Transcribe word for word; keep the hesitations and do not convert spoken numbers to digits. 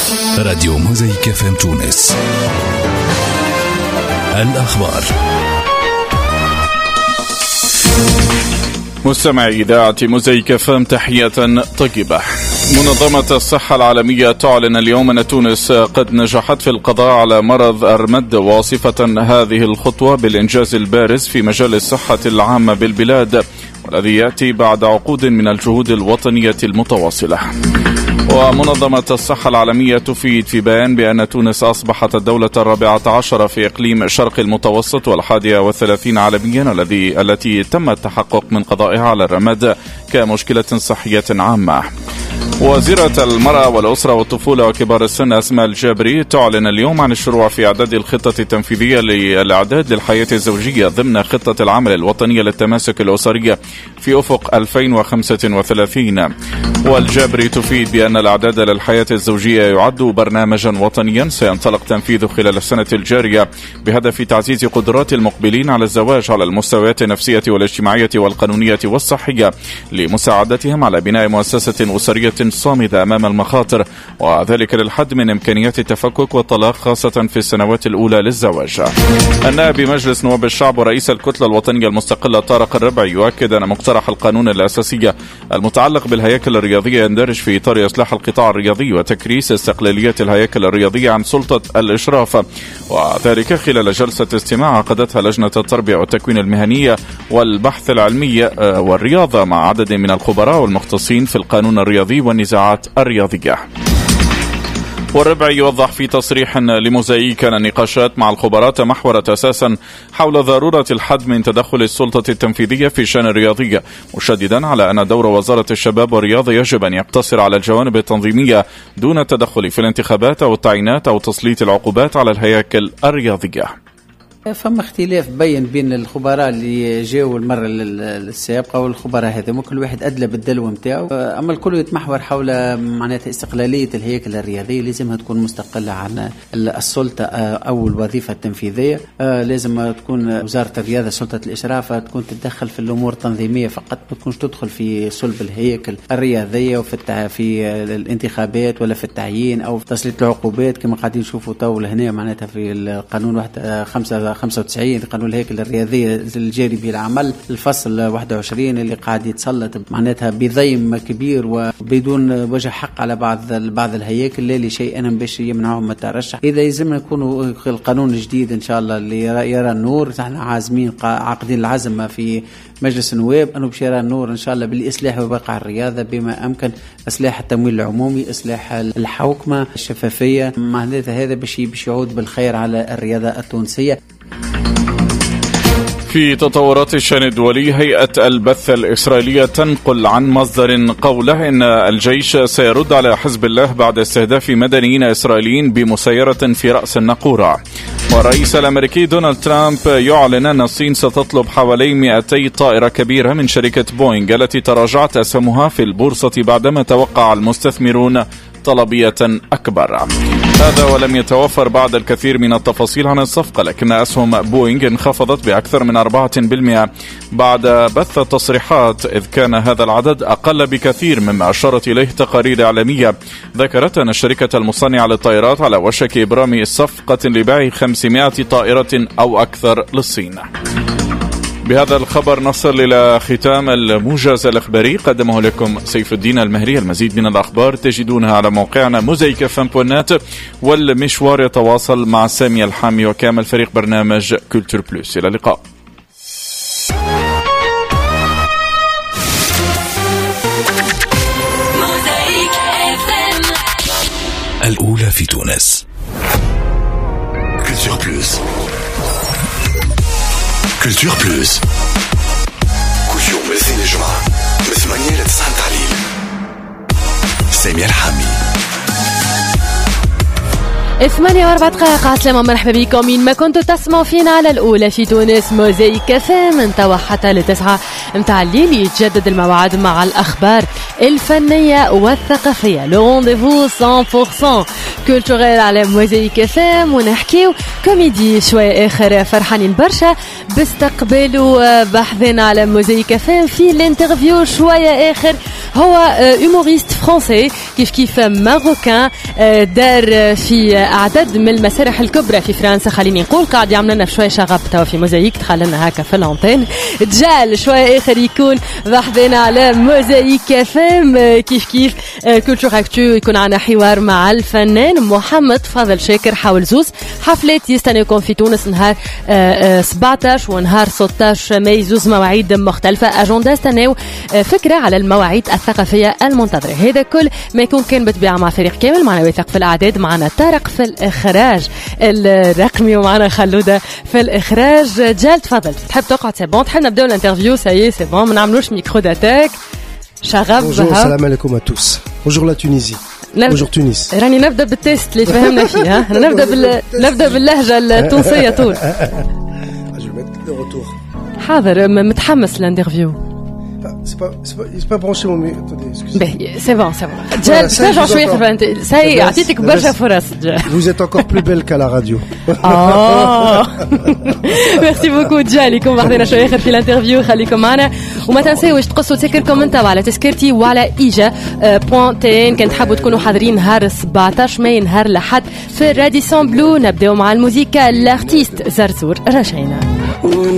راديو موزايك اف ام تونس. الأخبار. مستمعي إذاعة موزايك اف ام، تحية طيبة. منظمة الصحة العالمية تعلن اليوم أن تونس قد نجحت في القضاء على مرض أرمد، واصفة هذه الخطوة بالإنجاز البارز في مجال الصحة العامة بالبلاد، والذي يأتي بعد عقود من الجهود الوطنية المتواصلة. ومنظمة الصحة العالمية تفيد في بيان بأن تونس أصبحت الدولة الرابعة عشر في إقليم شرق المتوسط والحادية والثلاثين عالميا الذي التي تم التحقق من قضائها على الرمد كمشكلة صحية عامة. وزيرة المرأة والأسرة والطفولة وكبار السن أسماء الجابري تعلن اليوم عن الشروع في إعداد الخطة التنفيذية للإعداد للحياة الزوجية ضمن خطة العمل الوطنية للتماسك الأسري في أفق ألفين وخمسة وثلاثين. والجابري تفيد بأن الإعداد للحياة الزوجية يعد برنامجا وطنيا سينطلق تنفيذه خلال السنة الجارية بهدف تعزيز قدرات المقبلين على الزواج على المستويات النفسية والاجتماعية والقانونية والصحية، لمساعدتهم على بناء مؤسسة أسرية صامدة أمام المخاطر، وذلك للحد من إمكانيات التفكك والطلاق خاصة في السنوات الأولى للزواج. النائب بمجلس نواب الشعب ورئيس الكتلة الوطنية المستقلة طارق الربعي يؤكد أن مقترح القانون الأساسي المتعلق بالهياكل الرياضية يندرج في إطار إصلاح القطاع الرياضي وتكريس استقلالية الهياكل الرياضية عن سلطة الإشراف، وذلك خلال جلسة استماع عقدتها لجنة التربية والتكوين المهنية والبحث العلمي والرياضة مع عدد من الخبراء والمختصين في القانون الرياضي والنزاعات الرياضية. والربعي يوضح في تصريح لموزايك أن النقاشات مع الخبراء تمحورت أساسا حول ضرورة الحد من تدخل السلطة التنفيذية في الشأن الرياضي، مشددا على أن دور وزارة الشباب والرياضة يجب أن يقتصر على الجوانب التنظيمية دون التدخل في الانتخابات أو التعيينات أو تسليط العقوبات على الهياكل الرياضية. فما اختلاف بين بين الخبراء اللي جاوا المرة السابقة والخبراء هذا، كل واحد أدلى بالدلو متاعه، أما الكل يتمحور حول معناتها استقلالية الهيكل الرياضية، لازمها تكون مستقلة عن السلطة أو الوظيفة التنفيذية، لازم تكون وزارة الرياضة سلطة الإشراف تكون تتدخل في الأمور التنظيمية فقط، ما تكونش تدخل في صلب الهيكل الرياضية وفي في الانتخابات ولا في التعيين أو في تسليط العقوبات كما قاعدين نشوفوا تو هنا معناتها في القانون واحد خمسة خمسة وتسعين قانون الهيكل الرياضية الجاري بالعمل الفصل واحد وعشرين اللي قاعد يتسلط معناتها بضيم كبير وبدون وجه حق على بعض بعض الهياكل لا لشيء أنا باش يمنعهم من الترشح. إذا يلزمنا يكونوا القانون الجديد إن شاء الله اللي يرى النور، نحن عازمين عاقدين العزم في مجلس النواب أنه باش يرى النور إن شاء الله بالإصلاح وبقع الرياضة بما أمكن، إصلاح التمويل العمومي، إصلاح الحوكمة، الشفافية، معناتها هذا باش باش يعود بالخير على الرياضة التونسية. في تطورات الشأن الدولي، هيئة البث الإسرائيلية تنقل عن مصدر قوله إن الجيش سيرد على حزب الله بعد استهداف مدنيين إسرائيليين بمسيرة في رأس الناقورة. والرئيس الأمريكي دونالد ترامب يعلن أن الصين ستطلب حوالي مئتي طائرة كبيرة من شركة بوينغ التي تراجعت أسهمها في البورصة بعدما توقع المستثمرون طلبية أكبر. هذا ولم يتوفر بعد الكثير من التفاصيل عن الصفقة، لكن أسهم بوينغ انخفضت بأكثر من أربعة بالمئة بعد بث تصريحات، إذ كان هذا العدد أقل بكثير مما أشارت إليه تقارير إعلامية ذكرت أن الشركة المصنعة للطائرات على وشك إبرام صفقة لبيع خمسمائة طائرة أو أكثر للصين. بهذا الخبر نصل إلى ختام الموجز الإخباري، قدمه لكم سيف الدين المهري. المزيد من الأخبار تجدونها على موقعنا موزايك اف ام دوت نت، والمشوار يتواصل مع سامي الحامي وكامل فريق برنامج كولتور بلوس. إلى اللقاء. الأولى في تونس. كولتور بلوس. كولتور بلوس كل يوم الاثنين الجمعة من ثمانية لتسعة تحليل. سامي الحامي. ثمانية وأربع دقائق. عسلامة، مرحبا بكم من ما كنتوا تسمعوا فينا على الأولى في تونس موزايك اف من توا حتى لتسعة متاع الليل. يتجدد الموعد مع الأخبار الفنية والثقافية. لو رونديفو مية بالمية كولتوريل على موزايك اف ام ونحكيو كوميدي شويه اخر. فرحانين برشا باستقبالوا بحثنا على موزايك اف ام في الانترفيو شويه اخر. هو هوموريست فرنسي كيف كيف ماروكان، دار في عدد من المسارح الكبرى في فرنسا. خليني نقول قاعد يعمل لنا شويه شغب توا في موزايك، دخلنا هكا في الانتين. دجال شويه اخر يكون بحثنا على موزايك اف ام كيف كيف كولتور اكتو. يكون عنا حوار مع الفنان محمد فاضل شاكر حول زوز حفلات يستناوكم في تونس نهار سبعطاش ونهار ستطاش ماي، زوز مواعيد مختلفه. اجندا استناو فكره على المواعيد الثقافيه المنتظره. هذا كل ما يكون كان بتبيع مع فريق كامل. معنا وثق في الاعداد، معنا طارق في الاخراج الرقمي، ومعنا خلوده في الاخراج. جال تفضل، تحب تقعد سي بون؟ تحب نبداو الانترفيو؟ سي سي بون، ما نعملوش ميكرو داتاك. شغب. Bonjour, salam alaikum à tous. Bonjour la Tunisie. نبدأ. Bonjour Tunis. راني نبدا بالتيست اللي تفهمنا فيه. ها نبدا بال... نبدا باللهجه التونسيه طول. Je vais mettre le retour. حاضر، متحمس للانترفيو. C'est pas, c'est pas, c'est pas branché mon micro. Attendez, excusez-moi. باهي سي بون سي بون. جال ترجع شويه في سي عطيتك برشا فرص. Vous êtes encore plus belle qu'à la radio. اه ميرسي بوكو جال. يكون بعدنا شويه اخر في الانترفيو، خليكم معنا وما تنساوش تقصوا تذكركم انت على تذكرتي وعلى ايجا بوان تي ان. كان تحبوا تكونوا حاضرين نهار سبعطاش ماي نهار الاحد في راديسون بلو. نبداو مع الموسيقى. الارتيست زرزور رشينا.